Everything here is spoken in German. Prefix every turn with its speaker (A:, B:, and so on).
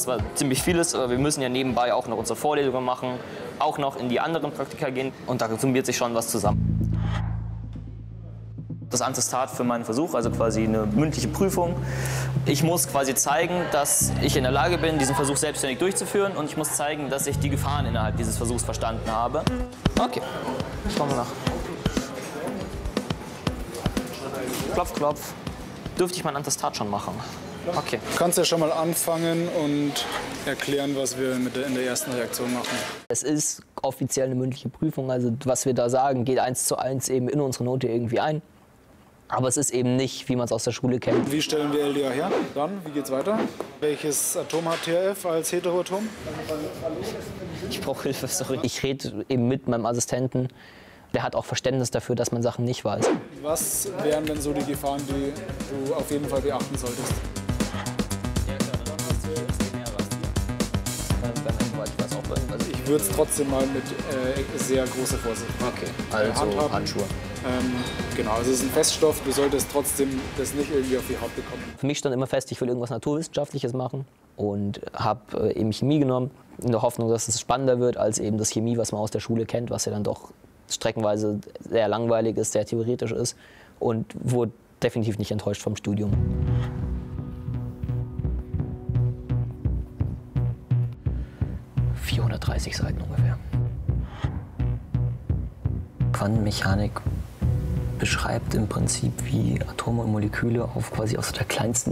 A: zwar ziemlich vieles, aber wir müssen ja nebenbei auch noch unsere Vorlesungen machen, auch noch in die anderen Praktika gehen und da summiert sich schon was zusammen. Das Attestat für meinen Versuch, also quasi eine mündliche Prüfung. Ich muss quasi zeigen, dass ich in der Lage bin, diesen Versuch selbstständig durchzuführen und ich muss zeigen, dass ich die Gefahren innerhalb dieses Versuchs verstanden habe. Okay, schauen wir nach. Klopf, klopf. Dürfte ich mein Attestat schon machen? Okay.
B: Du kannst ja schon mal anfangen und erklären, was wir in der ersten Reaktion machen.
C: Es ist offiziell eine mündliche Prüfung, also was wir da sagen, geht 1:1 eben in unsere Note irgendwie ein. Aber es ist eben nicht, wie man es aus der Schule kennt.
B: Wie stellen wir LDA her? Dann, wie geht's weiter? Welches Atom hat TRF als Heteroatom?
C: Ich brauche Hilfe, sorry. Ich rede eben mit meinem Assistenten. Der hat auch Verständnis dafür, dass man Sachen nicht weiß.
B: Was wären denn so die Gefahren, die du auf jeden Fall beachten solltest? Ich würde es trotzdem mal mit sehr großer Vorsicht
C: also Handschuhe.
B: Genau, also es ist ein Feststoff, du solltest trotzdem das nicht irgendwie auf die Haut bekommen.
C: Für mich stand immer fest, ich will irgendwas Naturwissenschaftliches machen und habe eben Chemie genommen, in der Hoffnung, dass es spannender wird als eben das Chemie, was man aus der Schule kennt, was ja dann doch streckenweise sehr langweilig ist, sehr theoretisch ist und wurde definitiv nicht enttäuscht vom Studium. ...430 Seiten ungefähr. Quantenmechanik beschreibt im Prinzip, wie Atome und Moleküle auf quasi aus der kleinsten